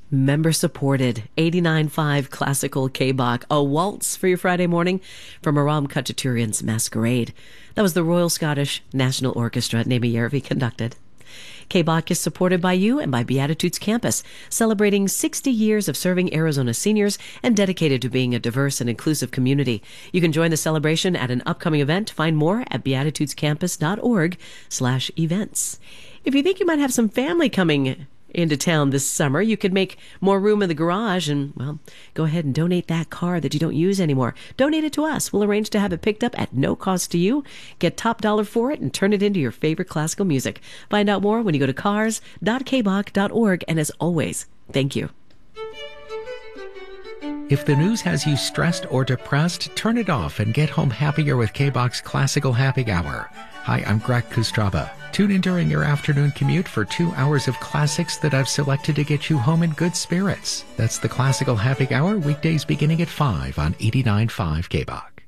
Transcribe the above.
Member supported 89.5 classical K-Bach, a waltz for your Friday morning from Aram Khachaturian's Masquerade. That was the Royal Scottish National Orchestra, Naomi Järvi conducted. K-Bach is supported by you and by Beatitudes Campus, celebrating 60 years of serving Arizona seniors and dedicated to being a diverse and inclusive community. You can join the celebration at an upcoming event. Find more at beatitudescampus.org/events. If you think you might have some family coming into town this summer, you could make more room in the garage and, well, go ahead and donate that car that you don't use anymore. Donate it to us. We'll arrange to have it picked up at no cost to you. Get top dollar for it and turn it into your favorite classical music. Find out more when you go to cars.kbach.org. And as always, thank you. If the news has you stressed or depressed, turn it off and get home happier with K-Bach's Classical Happy Hour. Hi, I'm Greg Kustraba. Tune in during your afternoon commute for 2 hours of classics that I've selected to get you home in good spirits. That's the Classical Happy Hour, weekdays beginning at 5 on 89.5 K-Bach.